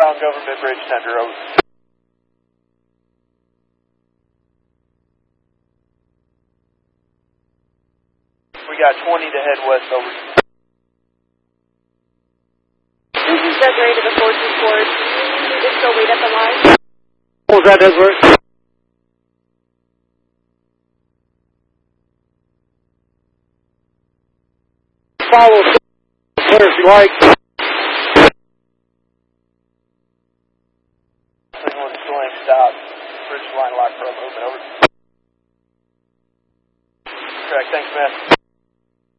on Government Bridge Tender, over. We got 20 to head west, over. This is Desiree to the 424. Do you need to still wait at the line? What was that, Desiree? Follow clear if you like. Stop. Bridge line lock for a movement, over. Correct, thanks, man.